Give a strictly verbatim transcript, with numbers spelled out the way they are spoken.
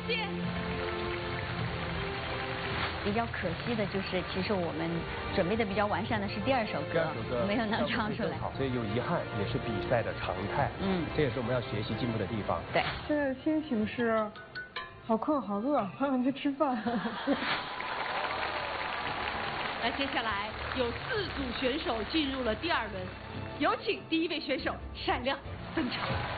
谢。 比较可惜的就是，其实我们准备的比较完善的是第二首歌，没有能唱出来， 所以有遗憾也是比赛的常态。嗯，这也是我们要学习进步的地方。 对， 现在的心情是好困好饿，快点去吃饭。 那接下来有四组选手进入了第二轮，有请第一位选手单亮登场。